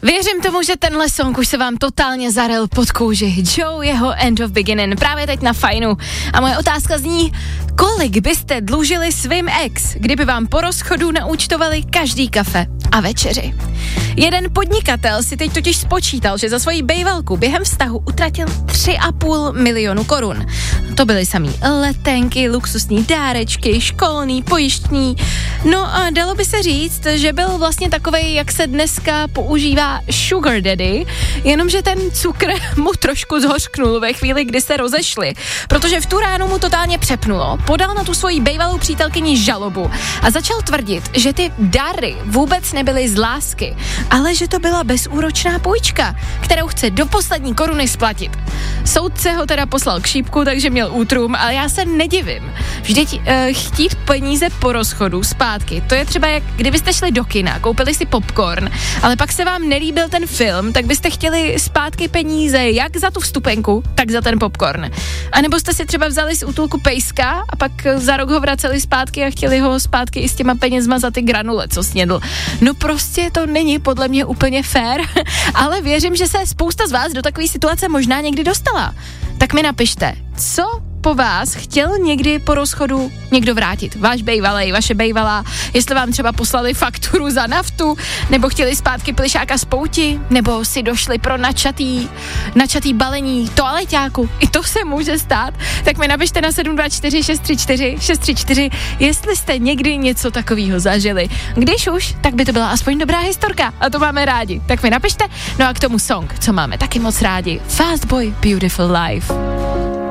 Věřím tomu, že tenhle song už se vám totálně zaril pod kůži. Joe, jeho End of Beginning, právě teď na Fajnu. A moje otázka zní, kolik byste dlužili svým ex, kdyby vám po rozchodu naúčtovali každý kafe a večeři? Jeden podnikatel si teď totiž spočítal, že za svoji bejvalku během vztahu utratil 3,5 milionu korun. To byly samý letenky, luxusní dárečky, školní, pojištní. No a dalo by se říct, že byl vlastně takovej, jak se dneska používá sugar daddy, jenomže ten cukr mu trošku zhořknul ve chvíli, kdy se rozešli, protože v tu ránu mu totálně přepnulo, podal na tu svoji bejvalou přítelkyni žalobu a začal tvrdit, že ty dary vůbec nebyly z lásky, ale že to byla bezúročná půjčka, kterou chce do poslední koruny splatit. Soudce ho teda poslal k šípku, takže měl útrum, ale já se nedivím. Vždyť chtít peníze po rozchodu zpátky, to je třeba jak kdybyste šli do kina, koupili si popcorn, ale pak se vám nelíbil ten film, tak byste chtěli zpátky peníze jak za tu vstupenku, tak za ten popcorn. A nebo jste si třeba vzali z útulku pejska a pak za rok ho vraceli zpátky a chtěli ho zpátky i s těma penězma za ty granule, co snědl. No prostě to není podle mě úplně fair, ale věřím, že se spousta z vás do takové situace možná někdy dostala. Tak mi napište, co po vás chtěl někdy po rozchodu někdo vrátit. Váš bejvalej, vaše bejvalá, jestli vám třeba poslali fakturu za naftu, nebo chtěli zpátky plišáka z pouti, nebo si došli pro načatý balení toaleťáku. I to se může stát. Tak mi napište na 724 634 634, jestli jste někdy něco takového zažili. Když už, tak by to byla aspoň dobrá historka a to máme rádi. Tak mi napište. No a k tomu song, co máme taky moc rádi. Fast Boy, Beautiful Life.